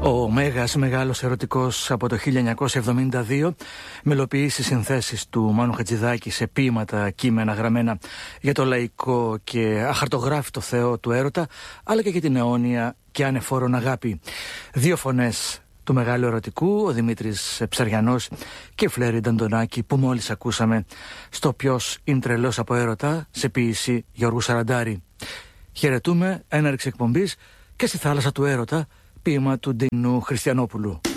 Ο Μέγας μεγάλος ερωτικός από το 1972 μελοποιήσει συνθέσεις του Μάνου Χατζηδάκη σε ποίηματα, κείμενα γραμμένα για το λαϊκό και αχαρτογράφητο Θεό του έρωτα, αλλά και για την αιώνια και ανεφόρον αγάπη. Δύο φωνές του μεγάλου ερωτικού, ο Δημήτρης Ψαριανός και η Φλέρη Νταντονάκη, που μόλις ακούσαμε στο «Ποιος είναι τρελός από έρωτα» σε ποίηση Γιώργου Σαραντάρη. Χαιρετούμε έναρξη εκπομπής και στη θάλασσα του έρωτα, ποίημα του Ντίνου Χριστιανόπουλου.